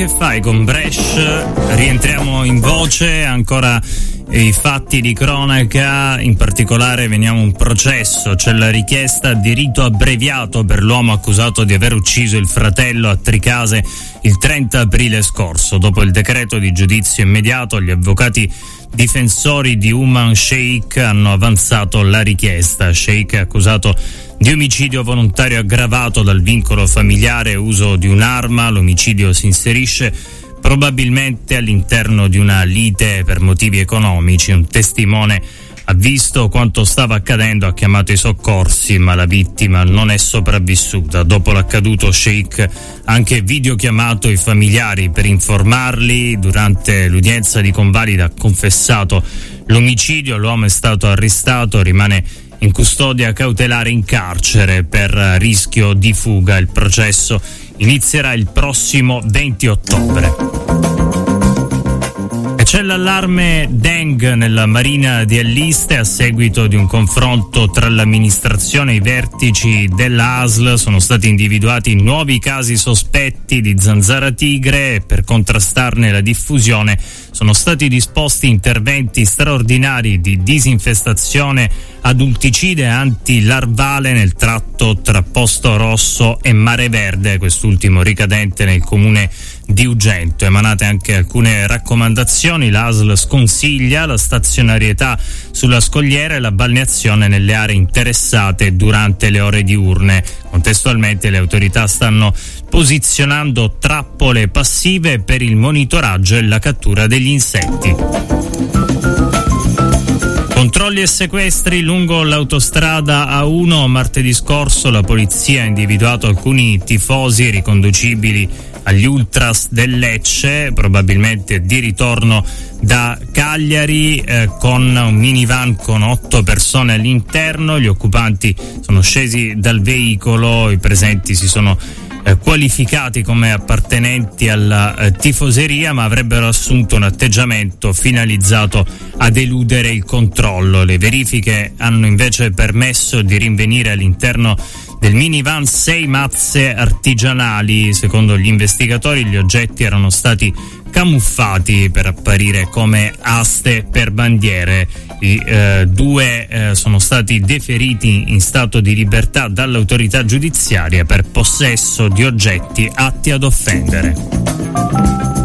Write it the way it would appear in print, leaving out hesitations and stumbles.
Che fai con Brescia? Rientriamo in voce, ancora i fatti di cronaca, in particolare veniamo a un processo, c'è la richiesta di rito abbreviato per l'uomo accusato di aver ucciso il fratello a Tricase il 30 aprile scorso. Dopo il decreto di giudizio immediato, gli avvocati difensori di Uman Sheikh hanno avanzato la richiesta. Sheikh è accusato di omicidio volontario aggravato dal vincolo familiare e uso di un'arma. L'omicidio si inserisce probabilmente all'interno di una lite per motivi economici. Un testimone ha visto quanto stava accadendo, ha chiamato i soccorsi, ma la vittima non è sopravvissuta. Dopo l'accaduto, Sheikh ha anche videochiamato i familiari per informarli. Durante l'udienza di convalida ha confessato l'omicidio. L'uomo è stato arrestato, rimane in custodia cautelare in carcere per rischio di fuga. Il processo inizierà il prossimo 20 ottobre. E c'è l'allarme dengue nella Marina di Elliste a seguito di un confronto tra l'amministrazione e i vertici della ASL. Sono stati individuati nuovi casi sospetti di zanzara tigre e per contrastarne la diffusione sono stati disposti interventi straordinari di disinfestazione adulticide antilarvale nel tratto tra Posto Rosso e Mare Verde, quest'ultimo ricadente nel comune di Ugento. Emanate anche alcune raccomandazioni. L'ASL sconsiglia la stazionarietà sulla scogliera e la balneazione nelle aree interessate durante le ore diurne. Contestualmente le autorità stanno posizionando trappole passive per il monitoraggio e la cattura degli insetti. Controlli e sequestri lungo l'autostrada A1. Martedì scorso la polizia ha individuato alcuni tifosi riconducibili agli Ultras del Lecce, probabilmente di ritorno da Cagliari, con un minivan con 8 persone all'interno. Gli occupanti sono scesi dal veicolo, i presenti si sono qualificati come appartenenti alla tifoseria, ma avrebbero assunto un atteggiamento finalizzato ad eludere il controllo. Le verifiche hanno invece permesso di rinvenire all'interno del minivan 6 mazze artigianali. Secondo gli investigatori gli oggetti erano stati camuffati per apparire come aste per bandiere. I due sono stati deferiti in stato di libertà dall'autorità giudiziaria per possesso di oggetti atti ad offendere.